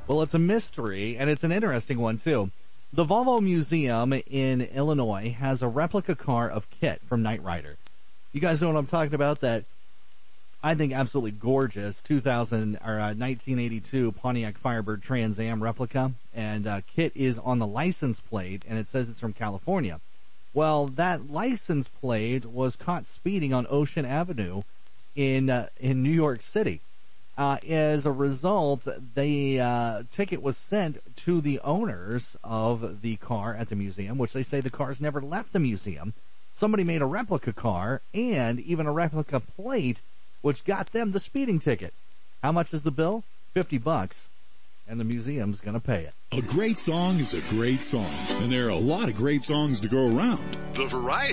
Well, it's a mystery, and it's an interesting one, too. The Volvo Museum in Illinois has a replica car of KITT from Knight Rider. You guys know what I'm talking about? That I think absolutely gorgeous 1982 Pontiac Firebird Trans Am replica, and KITT is on the license plate, and it says it's from California. Well, that license plate was caught speeding on Ocean Avenue in New York City. As a result, the ticket was sent to the owners of the car at the museum, which they say the car's never left the museum. Somebody made a replica car and even a replica plate, which got them the speeding ticket. How much is the bill? $50. And the museum's gonna pay it. A great song is a great song, and there are a lot of great songs to go around. The variety